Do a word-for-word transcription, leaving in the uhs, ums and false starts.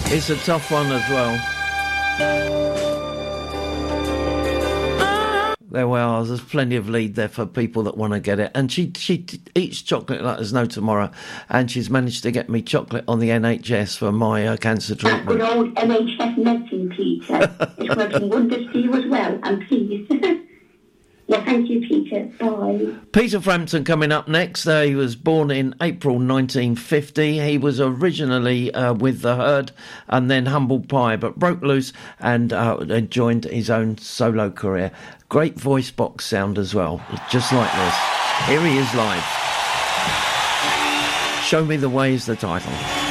It's a tough one as well. There we are. There's plenty of lead there for people that want to get it. And she she eats chocolate like there's no tomorrow. And she's managed to get me chocolate on the N H S for my uh, cancer treatment. That good old N H S medicine, Peter. It's working wonders for you as well. And please. Yeah, thank you, Peter. Bye. Peter Frampton coming up next. Uh, he was born in April nineteen fifty. He was originally uh, with The Herd and then Humble Pie, but broke loose and uh, joined his own solo career. Great voice box sound as well, just like this. Here he is live. Show Me the Way is the title.